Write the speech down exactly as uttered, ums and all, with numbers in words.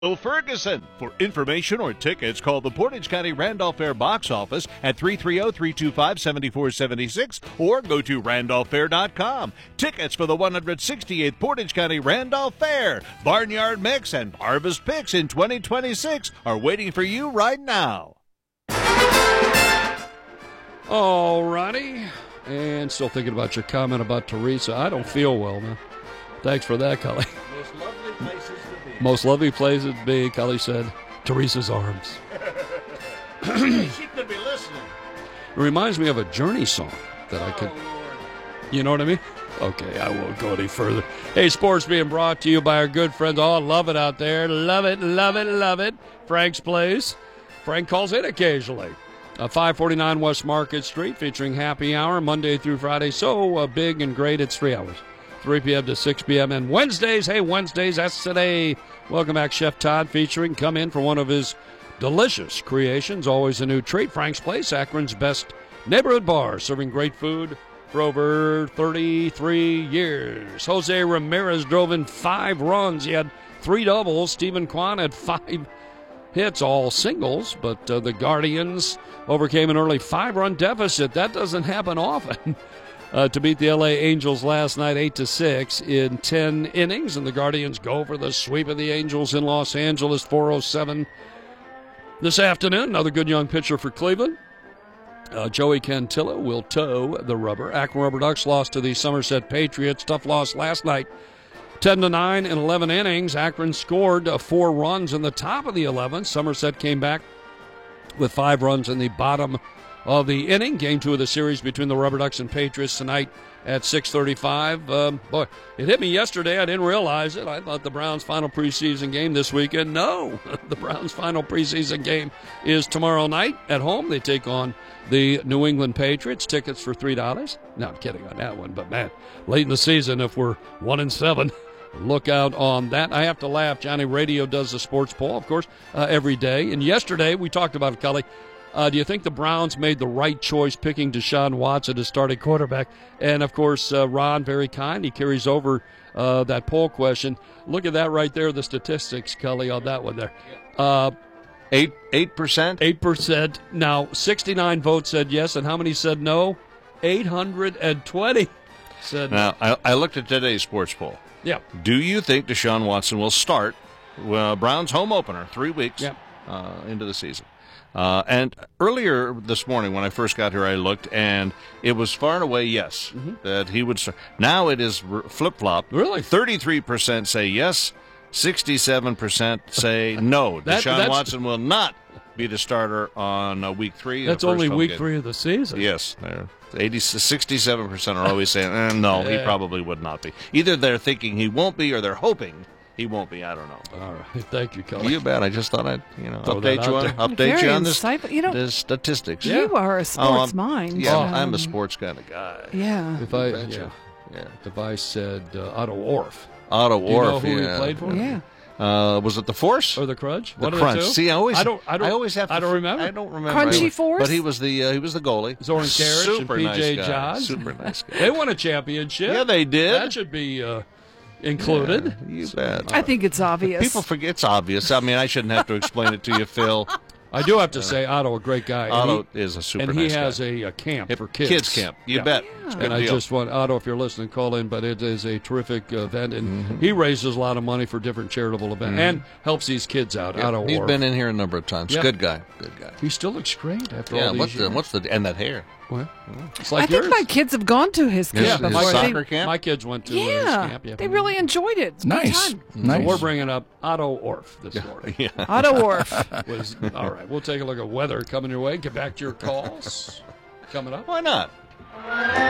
Ferguson. For information or tickets, call the Portage County Randolph Fair box office at three three zero, three two five, seven four seven six or go to randolph fair dot com. Tickets for the one hundred sixty-eighth Portage County Randolph Fair, Barnyard Mix, and Harvest Picks in twenty twenty-six are waiting for you right now. All righty. And still thinking about your comment about Teresa. I don't feel well, man. Thanks for that, Cully. Most lovely places to be. Most lovely places to be, Cully said. Teresa's arms. She could be listening. It reminds me of a Journey song that I could... You know what I mean? Okay, I won't go any further. Hey, sports being brought to you by our good friends. Oh, love it out there. Love it, love it, love it. Frank's Place. Frank calls in occasionally. Uh, five forty-nine West Market Street, featuring happy hour Monday through Friday. So uh, big and great, it's three hours. three p.m. to six p.m. And Wednesdays, hey, Wednesdays, that's today. Welcome back, Chef Todd, featuring. Come in for one of his delicious creations. Always a new treat. Frank's Place, Akron's best neighborhood bar, serving great food for over thirty-three years. Jose Ramirez drove in five runs. He had three doubles. Stephen Kwan had five hits, all singles, but uh, the Guardians overcame an early five-run deficit. That doesn't happen often. Uh, to beat the L A Angels last night eight to six in ten innings, and the Guardians go for the sweep of the Angels in Los Angeles, four oh seven this afternoon. Another good young pitcher for Cleveland. Uh, Joey Cantillo will toe the rubber. Akron Rubber Ducks lost to the Somerset Patriots. Tough loss last night, ten to nine in eleven innings. Akron scored uh, four runs in the top of the eleventh. Somerset came back with five runs in the bottom of the inning. Game two of the series between the Rubber Ducks and Patriots tonight at six thirty-five. Um, boy, it hit me yesterday. I didn't realize it. I thought the Browns' final preseason game this weekend. No, the Browns' final preseason game is tomorrow night at home. They take on the New England Patriots. Tickets for three dollars. No, I'm kidding on that one. But, man, late in the season, if we're one and seven, look out on that. I have to laugh. Johnny Radio does the sports poll, of course, uh, every day. And yesterday, we talked about it, Kelly. Uh, do you think the Browns made the right choice picking Deshaun Watson as starting quarterback? And, of course, uh, Ron, very kind. He carries over uh, that poll question. Look at that right there, the statistics, Kelly, on that one there. Uh, Eight, eight percent? Eight percent. Now, sixty-nine votes said yes, and how many said no? eight hundred twenty said no. Now, I, I looked at today's sports poll. Yeah. Do you think Deshaun Watson will start well, Browns home opener three weeks yeah. uh, into the season? Uh, and earlier this morning when I first got here, I looked, and it was far and away yes, mm-hmm. that he would start. Now it is r- flip-flop. Really? thirty-three percent say yes, sixty-seven percent say no. that, Deshaun Watson will not be the starter on uh, week three. That's only week game. three of the season. Yes. eighty, sixty-seven percent are always saying, eh, no, yeah. he probably would not be. Either they're thinking he won't be or they're hoping he won't be. I don't know. All right. Thank you, Kelly. You bet. I just thought I'd you know Throw update you on there. update Very you on this, insightful. You know, this statistics. You yeah. are a sports oh, mind. Yeah, um, I'm a sports kind of guy. Yeah. If I yeah. yeah. yeah. If I said uh, Otto Orff. Otto Do you Orff. know who yeah. he played for? Yeah. Uh, was it the Force or the Crunch? The One Crunch. Of the two? See, I always, I don't, I don't, I always have. To, I don't remember. I don't remember. Crunchy I, Force. But he was the uh, he was the goalie. Zoran Karic Super and P J nice guy. Johns. Super nice guy. They won a championship. Yeah, they did. That should be uh, included. Yeah, you bet. I think it's obvious. People forget it's obvious. I mean, I shouldn't have to explain it to you, Phil. I do have to say, Otto, a great guy. Otto and he, is a super And he nice has guy. a, a camp for kids. Kids camp. You yeah. bet. Yeah. Good And I deal. just want, Otto, if you're listening, call in, but it is a terrific event, and mm-hmm. he raises a lot of money for different charitable events mm-hmm. and helps these kids out. Yeah, Otto he's Orff. been in here a number of times. Yeah. Good guy. Good guy. He still looks great after Yeah, all these what's years. the, what's the, and that hair. Well, it's like I think yours. my kids have gone to his His- camp. his before. soccer They- camp? My kids went to uh, Yeah, his camp. Yeah, they really enjoyed it. It's a good Nice. time. Nice. So we're bringing up Otto Orff this morning. Yeah. Otto Orff. Was, all right, we'll take a look at weather coming your way. Get back to your calls coming up. Why not?